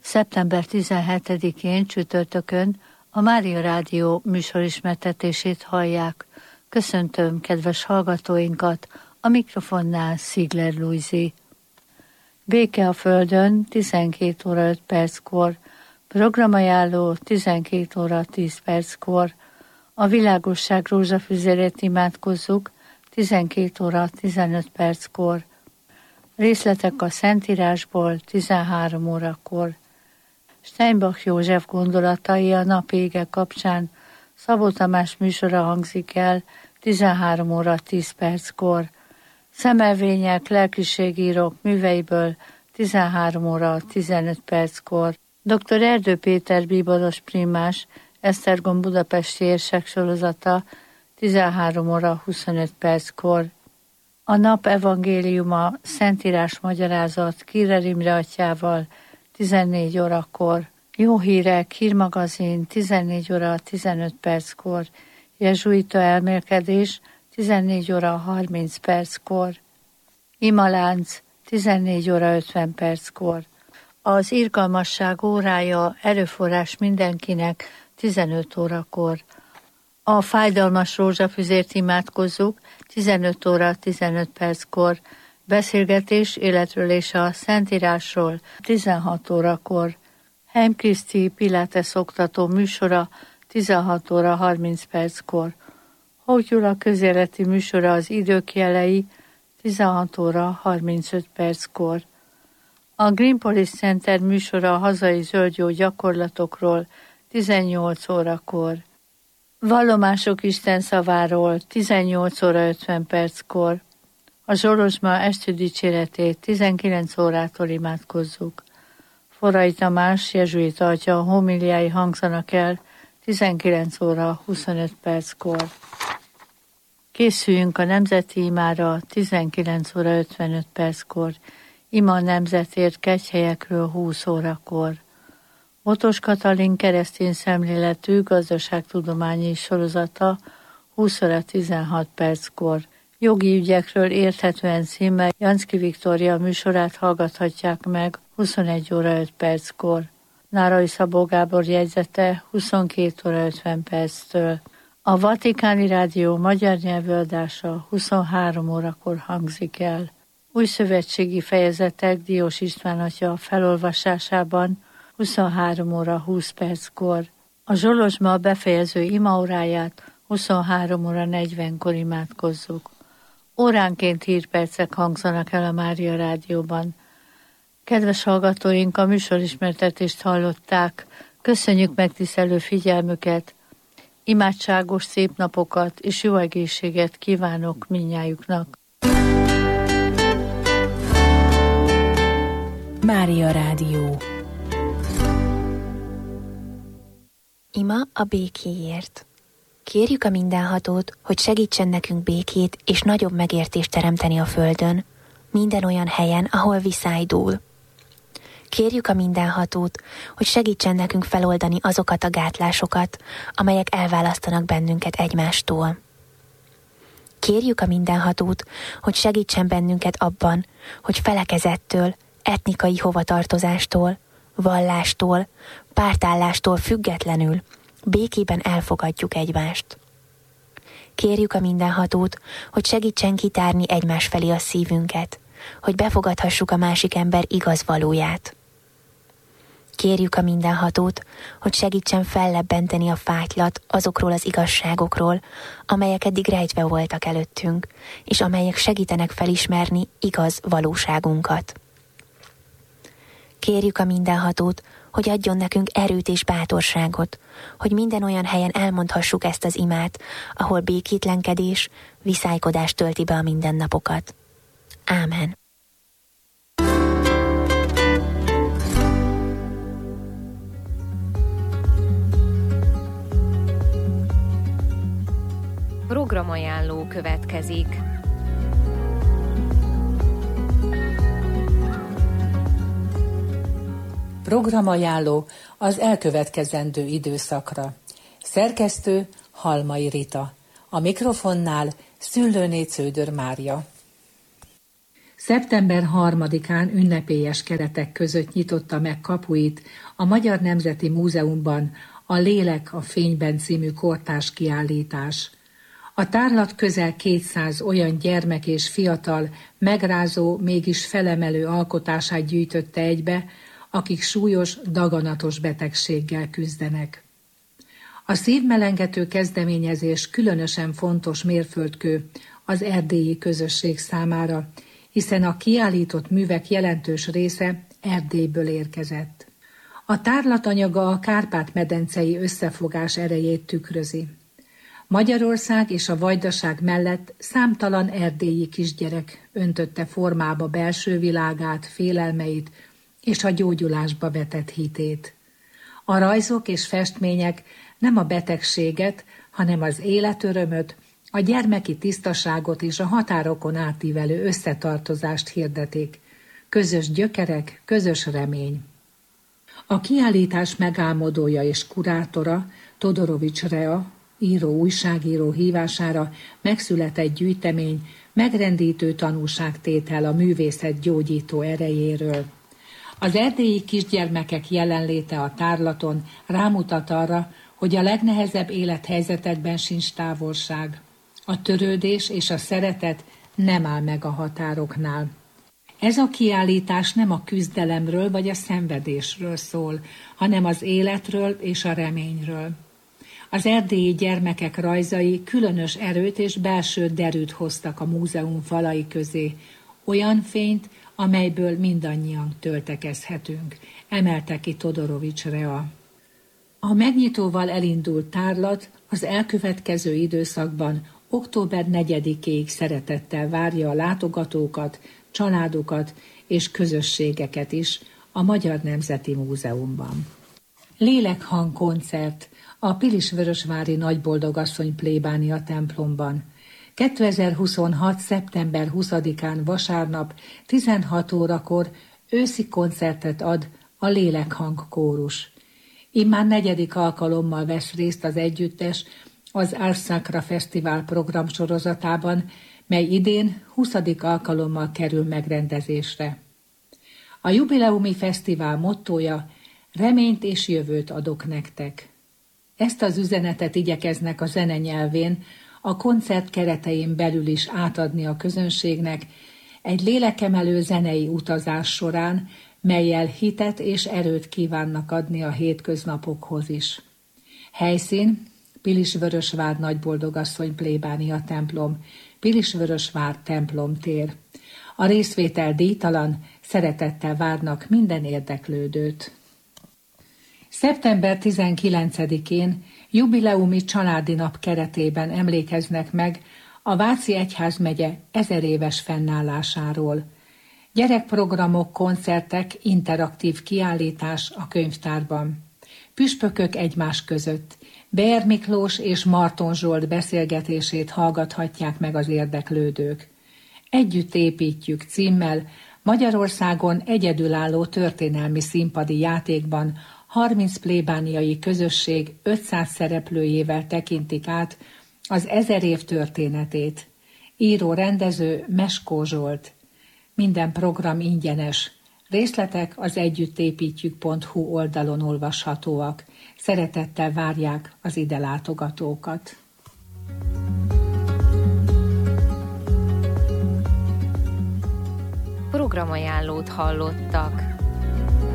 Szeptember 17-én csütörtökön a Mária Rádió műsorismertetését hallják. Köszöntöm kedves hallgatóinkat, a mikrofonnál Szigler Lujzi. Béke a Földön 12 óra 5 perckor, programajánló 12 óra 10 perckor, a világosság rózsafüzérét imádkozzuk 12 óra 15 perckor, részletek a Szentírásból 13 órakor. Steinbach József gondolatai a nap ége kapcsán Szabó Tamás műsora hangzik el 13 óra 10 perckor. Szemelvények, lelkiségírók műveiből 13 óra 15 perckor. Dr. Erdő Péter bíboros primás Esztergom budapesti érsek sorozata 13 óra 25 perckor. A nap evangéliuma Szentírás magyarázat Kírer Imre atyával 14 órakor. Jó hírek, hírmagazin 14 óra 15 perckor. Jezsuita elmélkedés 14 óra 30 perckor. Imalánc 14 óra 50 perckor. Az irgalmasság órája erőforrás mindenkinek 15 órakor. A fájdalmas rózsafüzért imádkozzuk 15 óra 15 perckor. Beszélgetés életről és a Szentírásról 16 órakor. Heim Kriszti Pilates oktató műsora 16 óra 30 perckor. Hót Gyula közéleti műsora az idők jelei 16 óra 35 perckor. A Greenpolis Center műsora a hazai zöldgyó gyakorlatokról 18 órakor. Vallomások Isten szaváról 18 óra 50 perckor. A Zsolozsma estődicséretét 19 órától imádkozzuk. Forrai Tamás jezsuita atya homiliái hangzanak el 19 óra 25 perckor. Készüljünk a nemzeti imára 19 óra 55 perckor. Ima a nemzetért kegyhelyekről 20 órakor. Botos Katalin keresztény szemléletű gazdaságtudományi sorozata 20 óra 16 perckor. Jogi ügyekről érthetően címmel Janszki Viktória műsorát hallgathatják meg 21 óra 5 perckor. Nárai Szabó Gábor jegyzete 22 óra 50 perctől. A Vatikáni Rádió magyar nyelvű adása 23 órakor hangzik el. Új szövetségi fejezetek Diós István atya felolvasásában 23 óra 20 perckor. A Zsolozsma befejező imaóráját 23 óra 40-kor imádkozzuk. Óránként hírpercek hangzanak el a Mária Rádióban. Kedves hallgatóink, a műsorismertetést hallották. Köszönjük megtisztelő figyelmüket. Imádságos szép napokat és jó egészséget kívánok mindnyájuknak. Mária Rádió. Ima a békéért. Kérjük a Mindenhatót, hogy segítsen nekünk békét és nagyobb megértést teremteni a Földön, minden olyan helyen, ahol viszály dúl. Kérjük a Mindenhatót, hogy segítsen nekünk feloldani azokat a gátlásokat, amelyek elválasztanak bennünket egymástól. Kérjük a Mindenhatót, hogy segítsen bennünket abban, hogy felekezettől, etnikai hovatartozástól, vallástól, pártállástól függetlenül békében elfogadjuk egymást. Kérjük a Mindenhatót, hogy segítsen kitárni egymás felé a szívünket, hogy befogadhassuk a másik ember igaz valóját. Kérjük a Mindenhatót, hogy segítsen fellebbenteni a fátylat azokról az igazságokról, amelyek eddig rejtve voltak előttünk, és amelyek segítenek felismerni igaz valóságunkat. Kérjük a Mindenhatót, hogy adjon nekünk erőt és bátorságot, hogy minden olyan helyen elmondhassuk ezt az imát, ahol békétlenkedés, viszálykodás tölti be a mindennapokat. Ámen. Programajánló következik. Programajánló az elkövetkezendő időszakra. Szerkesztő Halmai Rita. A mikrofonnál Szüllőné Cződör Mária. Szeptember 3-án ünnepélyes keretek között nyitotta meg kapuit a Magyar Nemzeti Múzeumban a Lélek a fényben című kortárs kiállítás. A tárlat közel 200 olyan gyermek és fiatal, megrázó, mégis felemelő alkotását gyűjtötte egybe, akik súlyos, daganatos betegséggel küzdenek. A szívmelengető kezdeményezés különösen fontos mérföldkő az erdélyi közösség számára, hiszen a kiállított művek jelentős része Erdélyből érkezett. A tárlat anyaga a Kárpát-medencei összefogás erejét tükrözi. Magyarország és a Vajdaság mellett számtalan erdélyi kisgyerek öntötte formába belső világát, félelmeit és a gyógyulásba vetett hitét. A rajzok és festmények nem a betegséget, hanem az életörömöt, a gyermeki tisztaságot és a határokon átívelő összetartozást hirdetik. Közös gyökerek, közös remény. A kiállítás megálmodója és kurátora, Todorovics Rea, újságíró hívására megszületett gyűjtemény, megrendítő tanúságtétel a művészet gyógyító erejéről. Az erdélyi kisgyermekek jelenléte a tárlaton rámutat arra, hogy a legnehezebb élethelyzetekben sincs távolság. A törődés és a szeretet nem áll meg a határoknál. Ez a kiállítás nem a küzdelemről vagy a szenvedésről szól, hanem az életről és a reményről. Az erdélyi gyermekek rajzai különös erőt és belső derűt hoztak a múzeum falai közé, olyan fényt, amelyből mindannyian töltekezhetünk, emelte ki Todorovics Rea. A megnyitóval elindult tárlat az elkövetkező időszakban október 4-éig szeretettel várja a látogatókat, családokat és közösségeket is a Magyar Nemzeti Múzeumban. Lélekhang koncert a Pilisvörösvári Nagyboldogasszony plébánia templomban. 2026. szeptember 20-án vasárnap 16 órakor őszi koncertet ad a Lélekhang kórus. Immár 4. alkalommal vesz részt az együttes az Ars Sacra Fesztivál programsorozatában, mely idén 20. alkalommal kerül megrendezésre. A jubileumi fesztivál mottója: reményt és jövőt adok nektek. Ezt az üzenetet igyekeznek a zene nyelvén a koncert keretein belül is átadni a közönségnek egy lélekemelő zenei utazás során, mellyel hitet és erőt kívánnak adni a hétköznapokhoz is. Helyszín: Pilisvörösvár Nagyboldogasszony plébánia templom, Pilisvörösvár templomtér. A részvétel díjtalan, szeretettel várnak minden érdeklődőt. Szeptember 19-én jubileumi családi nap keretében emlékeznek meg a Váci Egyházmegye 1000 éves fennállásáról. Gyerekprogramok, koncertek, interaktív kiállítás a könyvtárban. Püspökök egymás között. Beer Miklós és Marton Zsolt beszélgetését hallgathatják meg az érdeklődők. Együtt építjük címmel Magyarországon egyedülálló történelmi színpadi játékban 30 plébániai közösség 500 szereplőjével tekintik át az 1000 év történetét. Író-rendező Meskó Zsolt. Minden program ingyenes. Részletek az együttépítjük.hu oldalon olvashatóak. Szeretettel várják az ide látogatókat. Programajánlót hallottak.